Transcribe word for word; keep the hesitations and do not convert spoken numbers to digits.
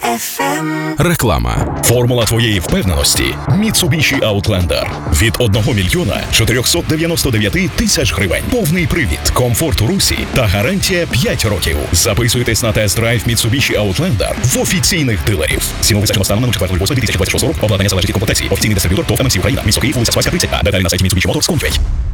еф ем. Реклама. Формула твоєї впевненості – Mitsubishi Outlander. Від одного мільйона чотирьохсот дев'яносто дев'ять тисяч гривень. Повний привід, комфорт у русі та гарантія п'ять років. Записуйтесь на тест-драйв Mitsubishi Outlander в офіційних дилерів. Ціну визначено станом на четвертого лютого дві тисячі двадцять шостого року. Обладнання залежить від комплектації. Офіційний дистриб'ютор ТОВ ем ем сі Україна. Місто Київ, вулиця Спаська, тридцять А. Деталі на сайті Mitsubishi Motors точка com ua.